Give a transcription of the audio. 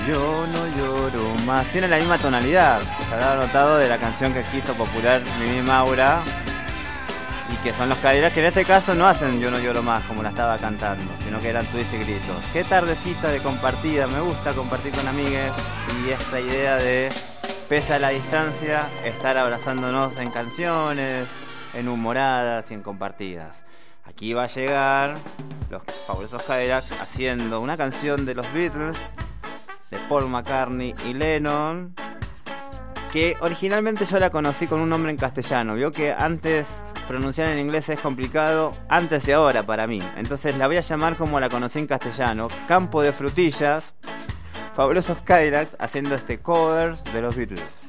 Yo no lloro más. Tiene la misma tonalidad. Se habrá notado de la canción que quiso popular Mimi Maura. Y que son los Cadillacs, que en este caso no hacen Yo no lloro más como la estaba cantando, sino que eran Twist y Gritos. Qué tardecita de compartida. Me gusta compartir con amigues. Y esta idea de, pese a la distancia, estar abrazándonos en canciones, en humoradas y en compartidas. Aquí va a llegar los fabulosos Cadillacs haciendo una canción de los Beatles, de Paul McCartney y Lennon, que originalmente yo la conocí con un nombre en castellano. Vio que antes pronunciar en inglés es complicado, antes y ahora para mí. Entonces la voy a llamar como la conocí en castellano: Campo de Frutillas, fabulosos Cadillacs haciendo este cover de los Beatles.